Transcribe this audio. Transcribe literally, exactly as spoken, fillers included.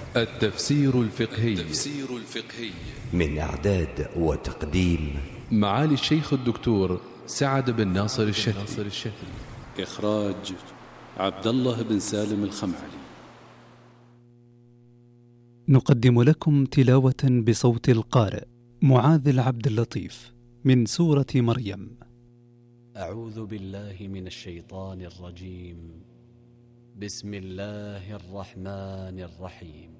التفسير الفقهي التفسير الفقهي من إعداد وتقديم معالي الشيخ الدكتور سعد بن ناصر الشتري. إخراج عبد الله بن سالم الخمعلي. نقدم لكم تلاوة بصوت القارئ معاذ العبد اللطيف من سورة مريم. أعوذ بالله من الشيطان الرجيم. بسم الله الرحمن الرحيم.